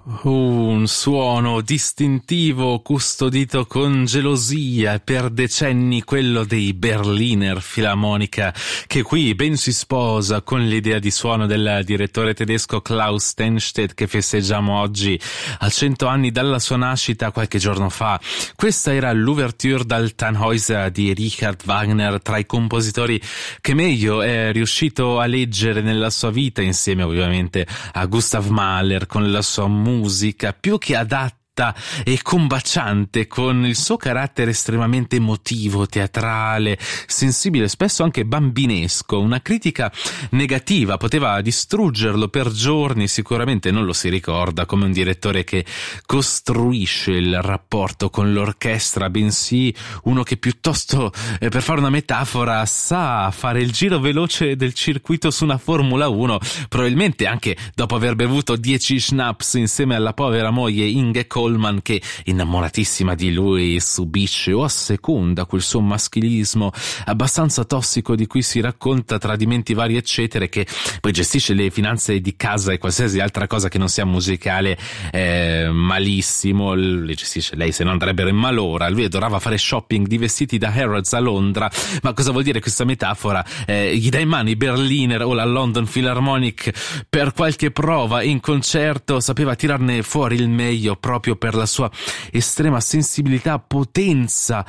Un suono distintivo custodito con gelosia per decenni, quello dei Berliner Philharmonica, che qui ben si sposa con l'idea di suono del direttore tedesco Klaus Stenstedt, che festeggiamo oggi a 100 anni dalla sua nascita qualche giorno fa. Questa era l'ouverture dal Tannhäuser di Richard Wagner, tra i compositori che meglio è riuscito a leggere nella sua vita, insieme ovviamente a Gustav Mahler, con la sua musica più che adatta e combaciante, con il suo carattere estremamente emotivo, teatrale, sensibile, spesso anche bambinesco. Una critica negativa poteva distruggerlo per giorni. Sicuramente non lo si ricorda come un direttore che costruisce il rapporto con l'orchestra, bensì uno che piuttosto, per fare una metafora, sa fare il giro veloce del circuito su una Formula 1, probabilmente anche dopo aver bevuto 10 schnapps insieme alla povera moglie Inge Kollmann, che, innamoratissima di lui, subisce o asseconda quel suo maschilismo abbastanza tossico di cui si racconta, tradimenti vari eccetera, che poi gestisce le finanze di casa e qualsiasi altra cosa che non sia musicale malissimo. Le gestisce lei, se no andrebbero in malora. Lui adorava fare shopping di vestiti da Harrods a Londra. Ma cosa vuol dire questa metafora? Gli dai in mano i Berliner o la London Philharmonic per qualche prova in concerto, sapeva tirarne fuori il meglio proprio per la sua estrema sensibilità, potenza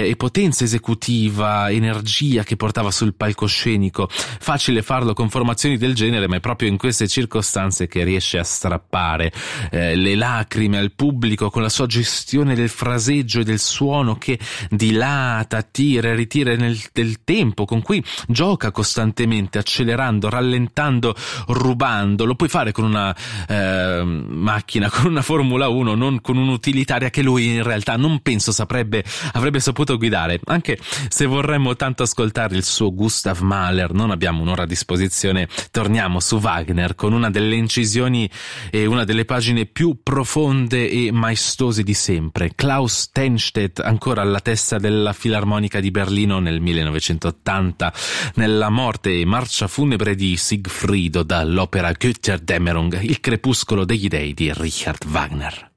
esecutiva, energia che portava sul palcoscenico. Facile farlo con formazioni del genere, ma è proprio in queste circostanze che riesce a strappare le lacrime al pubblico, con la sua gestione del fraseggio e del suono che dilata, attira e ritira del tempo, con cui gioca costantemente, accelerando, rallentando, rubando. Lo puoi fare con una macchina, con una Formula 1, non con un'utilitaria che lui in realtà non penso avrebbe saputo guidare. Anche se vorremmo tanto ascoltare il suo Gustav Mahler, non abbiamo un'ora a disposizione. Torniamo su Wagner con una delle incisioni e una delle pagine più profonde e maestose di sempre. Klaus Stenstedt, ancora alla testa della Filarmonica di Berlino nel 1980, nella morte e marcia funebre di Siegfriedo dall'opera Götterdämmerung, il crepuscolo degli dei di Richard Wagner.